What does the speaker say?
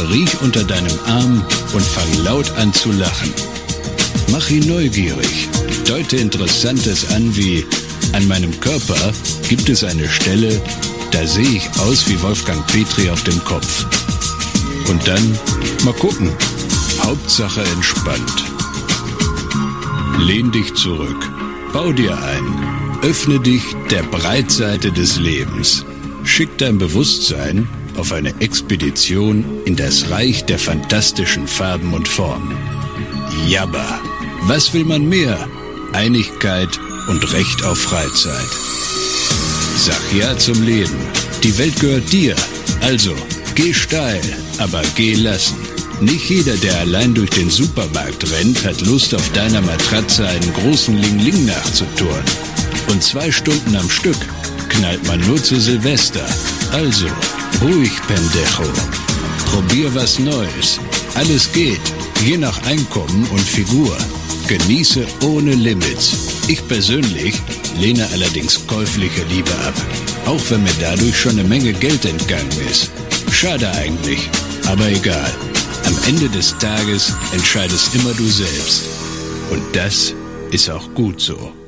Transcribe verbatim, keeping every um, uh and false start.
riech unter deinem Arm und fang laut an zu lachen. Mach ihn neugierig, deute Interessantes an wie: An meinem Körper gibt es eine Stelle, da sehe ich aus wie Wolfgang Petri auf dem Kopf. Und dann mal gucken. Hauptsache entspannt. Lehn dich zurück, bau dir ein, öffne dich der Breitseite des Lebens. Schick dein Bewusstsein auf eine Expedition in das Reich der fantastischen Farben und Formen. Jabba! Was will man mehr? Einigkeit und Recht auf Freizeit. Sag ja zum Leben. Die Welt gehört dir. Also, geh steil, aber geh lassen. Nicht jeder, der allein durch den Supermarkt rennt, hat Lust, auf deiner Matratze einen großen Ling-Ling nachzuturnen. Und zwei Stunden am Stück knallt man nur zu Silvester. Also, ruhig, Pendejo. Probier was Neues. Alles geht, je nach Einkommen und Figur. Genieße ohne Limits. Ich persönlich lehne allerdings käufliche Liebe ab. Auch wenn mir dadurch schon eine Menge Geld entgangen ist. Schade eigentlich, aber egal. Am Ende des Tages entscheidest immer du selbst. Und das ist auch gut so.